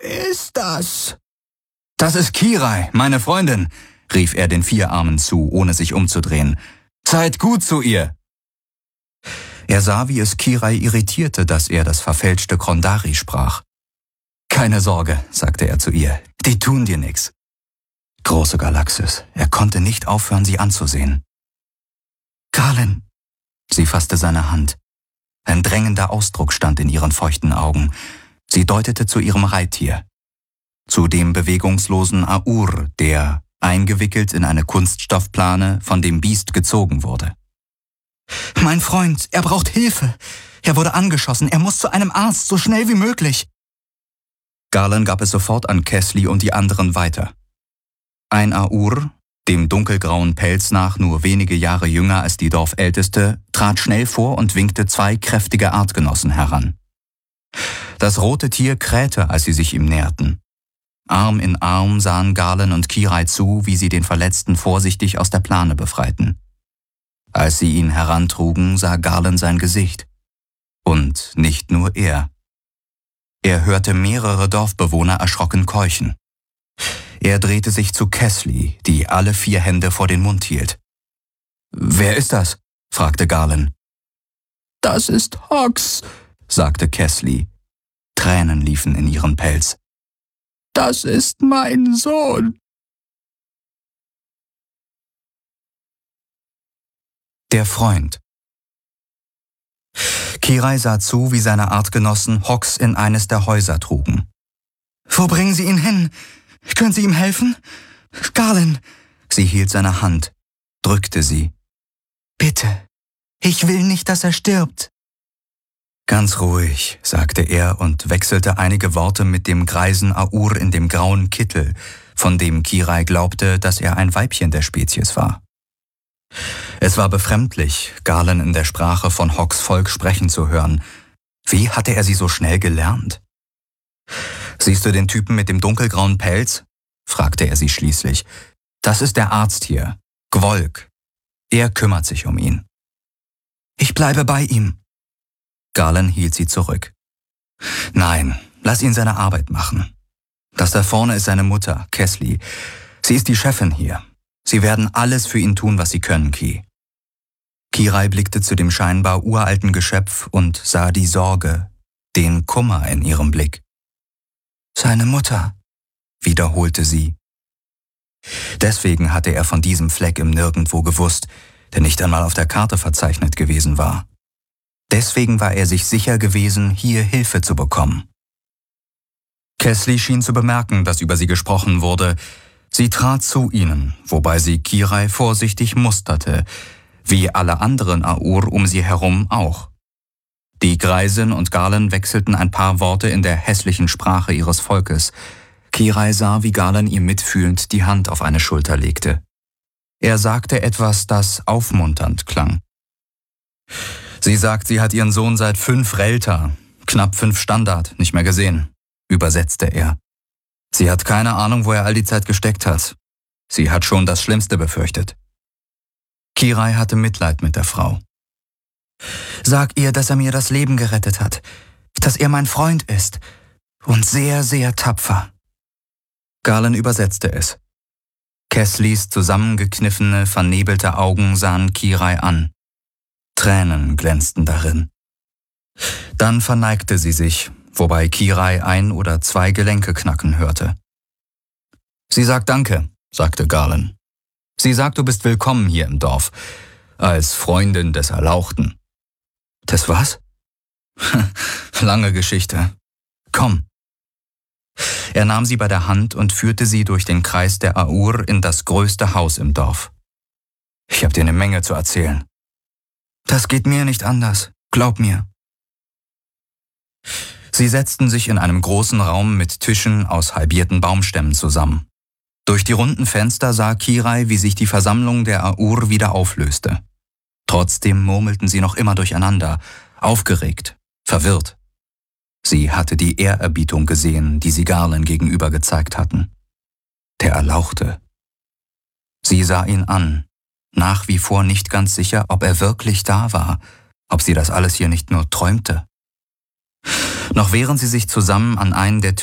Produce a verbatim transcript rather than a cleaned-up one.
ist das?« »Das ist Kirai, meine Freundin«, rief er den vier Armen zu, ohne sich umzudrehen. »Seid gut zu ihr!« Er sah, wie es Kirai irritierte, dass er das verfälschte Krondari sprach. »Keine Sorge«, sagte er zu ihr, »die tun dir nix.« Große Galaxis, er konnte nicht aufhören, sie anzusehen. »Galen«, sie fasste seine Hand. Ein drängender Ausdruck stand in ihren feuchten Augen. Sie deutete zu ihrem Reittier. Zu dem bewegungslosen Aur, der, eingewickelt in eine Kunststoffplane, von dem Biest gezogen wurde. »Mein Freund, er braucht Hilfe. Er wurde angeschossen, er muss zu einem Arzt, so schnell wie möglich.« Galen gab es sofort an Kesli und die anderen weiter. Ein Aur, dem dunkelgrauen Pelz nach nur wenige Jahre jünger als die Dorfälteste, trat schnell vor und winkte zwei kräftige Artgenossen heran. Das rote Tier krähte, als sie sich ihm näherten. Arm in Arm sahen Galen und Kirai zu, wie sie den Verletzten vorsichtig aus der Plane befreiten. Als sie ihn herantrugen, sah Galen sein Gesicht. Und nicht nur er. Er hörte mehrere Dorfbewohner erschrocken keuchen. Er drehte sich zu Kesli, die alle vier Hände vor den Mund hielt. »Wer ist das?« fragte Galen. »Das ist Hox«, sagte Kesli. Tränen liefen in ihren Pelz. »Das ist mein Sohn.« Der Freund. Kirai sah zu, wie seine Artgenossen Hox in eines der Häuser trugen. »Wo bringen Sie ihn hin? Können Sie ihm helfen? Galen!« Sie hielt seine Hand, drückte sie. »Bitte, ich will nicht, dass er stirbt.« »Ganz ruhig«, sagte er und wechselte einige Worte mit dem greisen Aur in dem grauen Kittel, von dem Kirai glaubte, dass er ein Weibchen der Spezies war. Es war befremdlich, Galen in der Sprache von Hox Volk sprechen zu hören. Wie hatte er sie so schnell gelernt? »Siehst du den Typen mit dem dunkelgrauen Pelz?« fragte er sie schließlich. »Das ist der Arzt hier, Gwolk. Er kümmert sich um ihn.« »Ich bleibe bei ihm.« Galen hielt sie zurück. »Nein, lass ihn seine Arbeit machen. Das da vorne ist seine Mutter, Kesli. Sie ist die Chefin hier. Sie werden alles für ihn tun, was sie können, Ki.« Kirai blickte zu dem scheinbar uralten Geschöpf und sah die Sorge, den Kummer in ihrem Blick. »Seine Mutter«, wiederholte sie. Deswegen hatte er von diesem Fleck im Nirgendwo gewusst, der nicht einmal auf der Karte verzeichnet gewesen war. Deswegen war er sich sicher gewesen, hier Hilfe zu bekommen. Kesli schien zu bemerken, dass über sie gesprochen wurde. Sie trat zu ihnen, wobei sie Kirai vorsichtig musterte, wie alle anderen Aur um sie herum auch. Die Greisin und Galen wechselten ein paar Worte in der hässlichen Sprache ihres Volkes. Kirai sah, wie Galen ihr mitfühlend die Hand auf eine Schulter legte. Er sagte etwas, das aufmunternd klang. »Sie sagt, sie hat ihren Sohn seit fünf Relta, knapp fünf Standard, nicht mehr gesehen«, übersetzte er. »Sie hat keine Ahnung, wo er all die Zeit gesteckt hat. Sie hat schon das Schlimmste befürchtet.« Kirai hatte Mitleid mit der Frau. »Sag ihr, dass er mir das Leben gerettet hat, dass er mein Freund ist und sehr, sehr tapfer.« Galen übersetzte es. Keslis zusammengekniffene, vernebelte Augen sahen Kirai an. Tränen glänzten darin. Dann verneigte sie sich, wobei Kirai ein oder zwei Gelenke knacken hörte. »Sie sagt Danke«, sagte Galen. »Sie sagt, du bist willkommen hier im Dorf, als Freundin des Erlauchten.« »Des was?« »Lange Geschichte. Komm.« Er nahm sie bei der Hand und führte sie durch den Kreis der Aur in das größte Haus im Dorf. »Ich habe dir eine Menge zu erzählen.« »Das geht mir nicht anders, glaub mir.« Sie setzten sich in einem großen Raum mit Tischen aus halbierten Baumstämmen zusammen. Durch die runden Fenster sah Kirai, wie sich die Versammlung der Aur wieder auflöste. Trotzdem murmelten sie noch immer durcheinander, aufgeregt, verwirrt. Sie hatte die Ehrerbietung gesehen, die sie Galen gegenüber gezeigt hatten. Der Erlauchte. Sie sah ihn an, nach wie vor nicht ganz sicher, ob er wirklich da war, ob sie das alles hier nicht nur träumte. Noch während sie sich zusammen an einen der